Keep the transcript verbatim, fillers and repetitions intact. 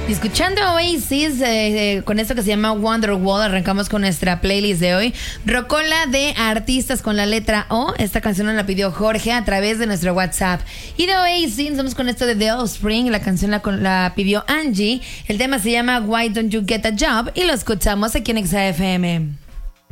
Y escuchando Oasis, eh, eh, con esto que se llama Wonderwall, arrancamos con nuestra playlist de hoy. Rocola de artistas con la letra O. Esta canción nos la pidió Jorge a través de nuestro WhatsApp. Y de Oasis, vamos con esto de The Offspring. La canción la, la pidió Angie. El tema se llama Why Don't You Get a Job. Y lo escuchamos aquí en X A F M.